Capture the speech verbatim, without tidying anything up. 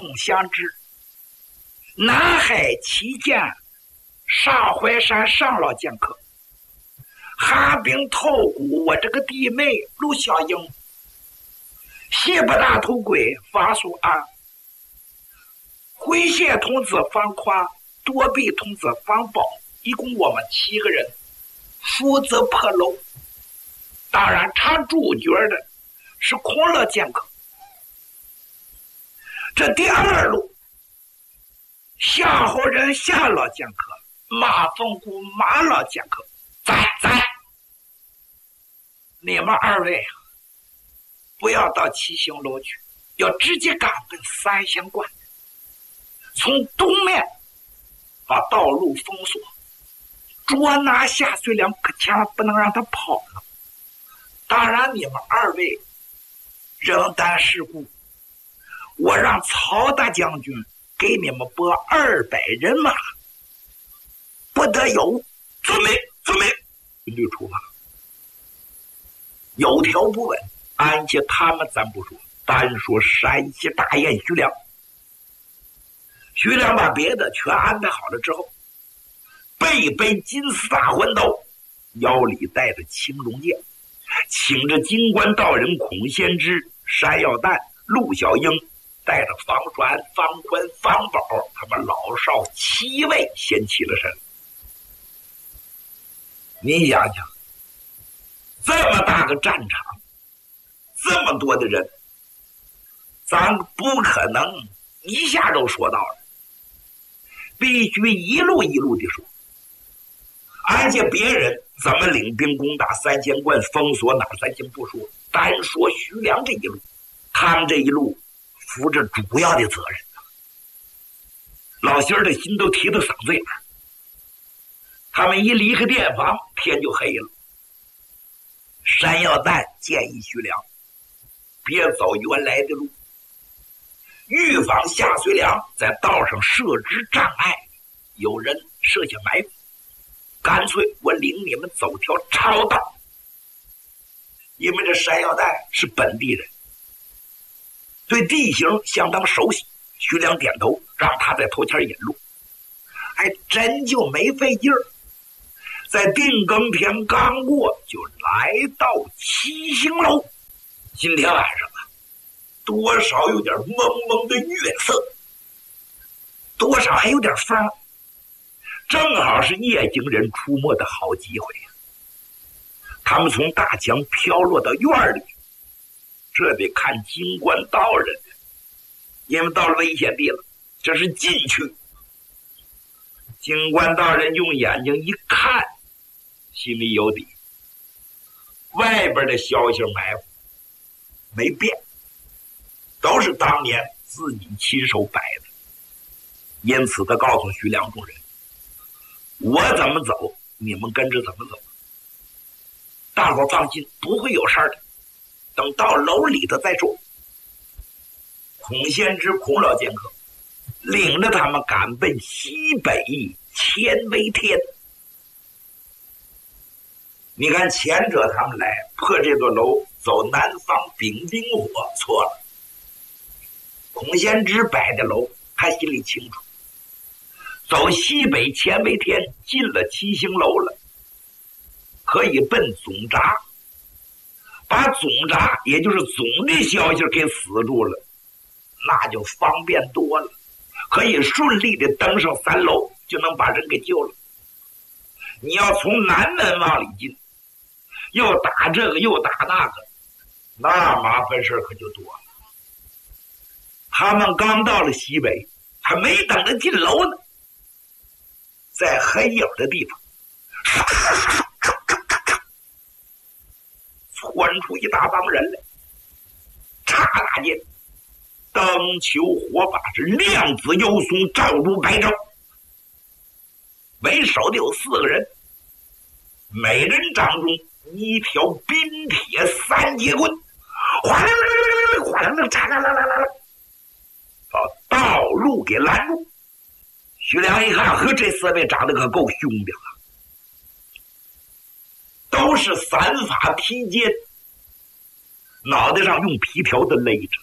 通相知。南海旗舰上淮山上老剑客，寒冰透骨我这个弟妹陆小英，西北大头鬼方素安，回县童子方宽，多臂童子方宝，一共我们七个人负责破楼。当然唱主角的是孔乐剑客。这第二路夏侯人夏老剑客，马凤谷马老剑客，在在你们二位啊，不要到七星楼去，要直接赶奔三仙观，从东面把道路封锁，捉拿夏遂良，可千万不能让他跑了。当然你们二位仍担事故，我让曹大将军给你们拨二百人马，不得有误。遵命，遵命。律出发。有条不紊，安且他们咱不说，单说山西大雁徐良。徐良把别的全安排好了之后，背背金丝大环刀，腰里带着青龙剑，请着金官道人孔先知、山药蛋、陆小英，带着方传、方宽、方宝，他们老少七位先起了身。你想想，这么大个战场，这么多的人，咱不可能一下就说到了，必须一路一路的说。而且别人怎么领兵攻打三仙观，封锁哪咱先不说，单说徐良这一路，他们这一路负着主要的责任。老仙儿的心都提到嗓子眼儿。他们一离开店房，天就黑了。山药蛋建议徐良别走原来的路，预防夏遂良在道上设置障碍，有人设下埋伏，干脆我领你们走条超道。因为这山药蛋是本地人，对地形相当熟悉。徐良点头，让他在头前引路，还真就没费劲儿。在定更天刚过，就来到七星楼。今天晚上啊，多少有点蒙蒙的月色，多少还有点风，正好是夜行人出没的好机会。他们从大墙飘落到院里，这得看金官道人，因为到了危险地了，这是禁区。金官道人用眼睛一看，心里有底，外边的消息埋伏没变，都是当年自己亲手摆的。因此他告诉徐良众人，我怎么走你们跟着怎么走，大伙放心，不会有事儿的，等到楼里头再说。孔先知孔老剑客领着他们赶奔西北千威天。你看前者他们来破这座楼，走南方丙丁火，错了。孔先知摆的楼他心里清楚，走西北千威天，进了七星楼了，可以奔总闸，把总闸也就是总的消息给死住了，那就方便多了，可以顺利的登上三楼，就能把人给救了。你要从南门往里进，又打这个又打那个，那麻烦事可就多了。他们刚到了西北，还没等着进楼呢，在黑影的地方窜出一大帮人来，刹那间灯球火把是亮子幽松，照如白昼。为首的有四个人，每人掌中一条冰铁三节棍，哗啦啦啦啦，哗啦啦嚓啦啦啦啦，把道路给拦住。徐良一看，呵，这四位长得可够凶的了，都是散发披肩，脑袋上用皮条的勒着，